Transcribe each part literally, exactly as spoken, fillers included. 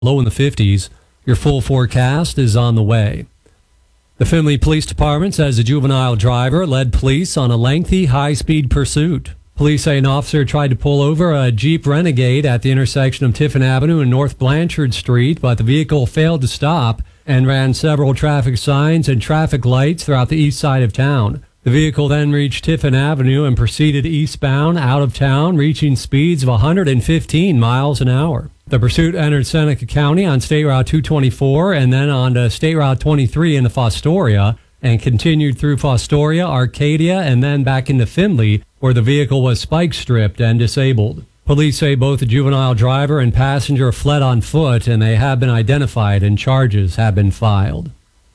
low in the fifties. Your full forecast is on the way. The Findlay Police Department says a juvenile driver led police on a lengthy high-speed pursuit. Police say an officer tried to pull over a Jeep Renegade at the intersection of Tiffin Avenue and North Blanchard Street, but the vehicle failed to stop and ran several traffic signs and traffic lights throughout the east side of town. The vehicle then reached Tiffin Avenue and proceeded eastbound out of town, reaching speeds of one hundred fifteen miles an hour. The pursuit entered Seneca County on State Route two twenty-four and then onto State Route twenty-three into Fostoria, and continued through Fostoria, Arcadia, and then back into Findlay, where the vehicle was spike stripped and disabled. Police say both the juvenile driver and passenger fled on foot, and they have been identified and charges have been filed.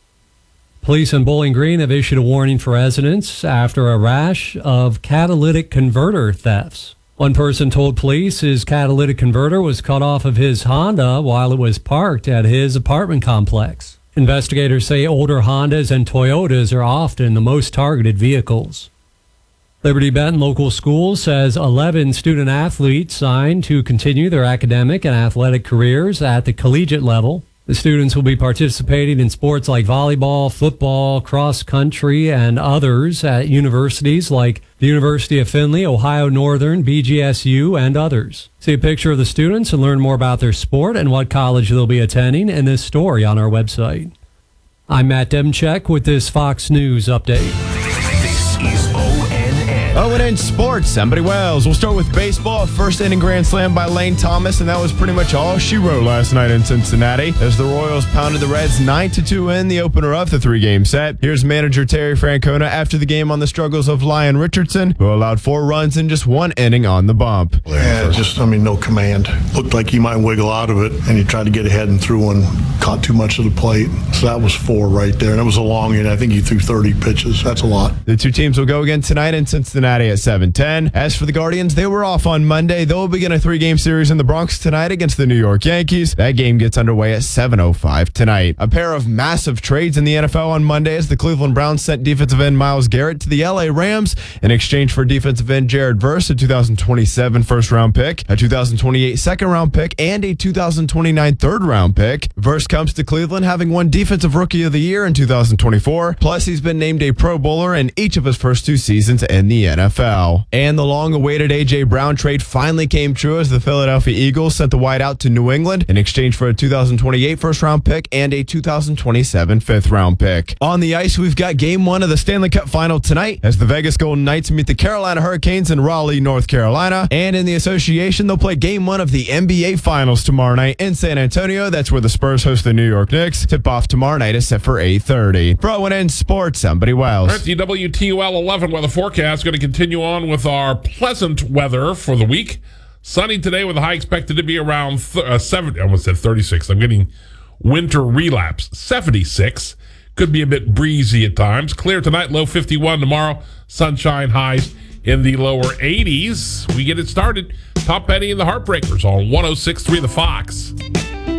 Police in Bowling Green have issued a warning for residents after a rash of catalytic converter thefts. One person told police his catalytic converter was cut off of his Honda while it was parked at his apartment complex. Investigators say older Hondas and Toyotas are often the most targeted vehicles. Liberty Benton Local Schools says eleven student athletes signed to continue their academic and athletic careers at the collegiate level. The students will be participating in sports like volleyball, football, cross country, and others at universities like the University of Findlay, Ohio Northern, B G S U, and others. See a picture of the students and learn more about their sport and what college they'll be attending in this story on our website. I'm Matt Demchek with this Fox News update. This is O N N. Oh, and in sports, somebody Wells. We'll start with baseball. A first inning grand slam by Lane Thomas, and that was pretty much all she wrote last night in Cincinnati as the Royals pounded the Reds nine to two in the opener of the three-game set. Here's manager Terry Francona after the game on the struggles of Lyon Richardson, who allowed four runs in just one inning on the bump. Yeah, just, I mean, no command. Looked like he might wiggle out of it, and he tried to get ahead and threw one, caught too much of the plate. So that was four right there, and it was a long inning. I think he threw thirty pitches. That's a lot. The two teams will go again tonight in Cincinnati at seven ten. As for the Guardians, they were off on Monday. They'll begin a three-game series in the Bronx tonight against the New York Yankees. That game gets underway at seven oh five tonight. A pair of massive trades in the N F L on Monday as the Cleveland Browns sent defensive end Myles Garrett to the L A Rams in exchange for defensive end Jared Verse, a two thousand twenty-seven first-round pick, a two thousand twenty-eight second-round pick, and a two thousand twenty-nine third-round pick. Verse comes to Cleveland having won Defensive Rookie of the Year in two thousand twenty-four. Plus, he's been named a Pro Bowler in each of his first two seasons in the N F L. And the long-awaited A J. Brown trade finally came true as the Philadelphia Eagles sent the wideout to New England in exchange for a two thousand twenty-eight first-round pick and a two thousand twenty-seven fifth-round pick. On the ice, we've got Game one of the Stanley Cup Final tonight as the Vegas Golden Knights meet the Carolina Hurricanes in Raleigh, North Carolina. And in the association, they'll play Game one of the N B A Finals tomorrow night in San Antonio. That's where the Spurs host the New York Knicks. Tip-off tomorrow night is set for eight thirty. For O N N Sports, I'm Buddy Wells. All right, the W T O L eleven weather forecast is going to continue on with our pleasant weather for the week. Sunny today with a high expected to be around th- uh, seven. I almost said thirty-six. I'm getting winter relapse. seventy-six. Could be a bit breezy at times. Clear tonight, low fifty-one. Tomorrow, sunshine, highs in the lower eighties. We get it started. Top Penny and the Heartbreakers on one oh six point three The Fox.